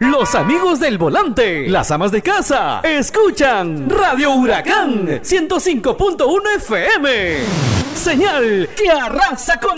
Los amigos del volante, las amas de casa, escuchan Radio Huracán 105.1 FM. Señal que arrasa con